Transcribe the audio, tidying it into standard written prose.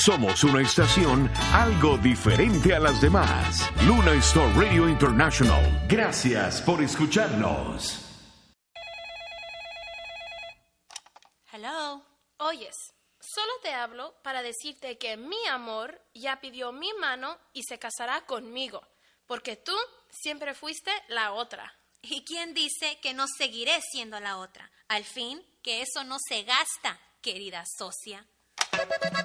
Somos una estación algo diferente a las demás. Luna Star Radio International. Gracias por escucharnos. Hello. Oyes, solo te hablo para decirte que mi amor ya pidió mi mano y se casará conmigo, porque tú siempre fuiste la otra. ¿Y quién dice que no seguiré siendo la otra? Al fin, que eso no se gasta, querida socia.